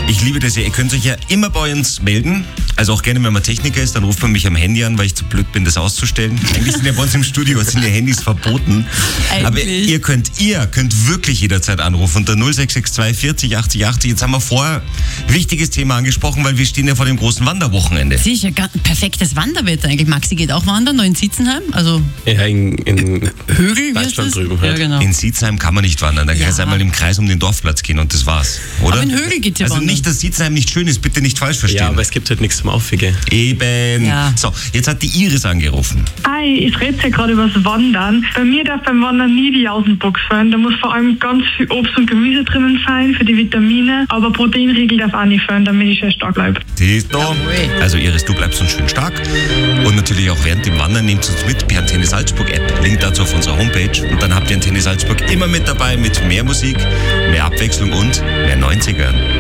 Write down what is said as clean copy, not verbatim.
Ich liebe das ja. Ihr könnt euch ja immer bei uns melden. Also auch gerne, wenn man Techniker ist, dann ruft man mich am Handy an, weil ich zu blöd bin, das auszustellen. Eigentlich sind ja bei uns im Studio sind ja Handys verboten. Aber ihr könnt wirklich jederzeit anrufen unter 0662 40 80 80. Jetzt haben wir vorher ein wichtiges Thema angesprochen, weil wir stehen ja vor dem großen Wanderwochenende. Sicher, perfektes Wanderwetter eigentlich. Maxi geht auch wandern, noch in Sitzenheim. Also ja, in Högel, Deutschland drüben. Ja, genau. In Sitzenheim kann man nicht wandern. Da kannst du einmal im Kreis um den Dorfplatz gehen und das war's, oder? Aber in Högel geht's ja Also wandern. nicht, dass Sitzenheim nicht schön ist, bitte nicht falsch verstehen. Ja, aber es gibt halt nichts zum Aufwiegen. Eben. Ja. So, jetzt hat die Iris angerufen. Hi, ich rede ja gerade über das Wandern. Bei mir darf beim Wandern nie die Außenbox fallen. Da muss vor allem ganz viel Obst und Gemüse drinnen sein für die Vitamine. Aber Proteinriegel darf auch nicht fallen, damit ich schön stark bleibe. Also Iris, du bleibst uns schön stark. Und natürlich auch während dem Wandern nehmt uns mit per Antenne Salzburg App. Link dazu auf unserer Homepage. Und dann habt ihr Antenne Salzburg immer mit dabei mit mehr Musik, mehr Abwechslung und mehr 90ern.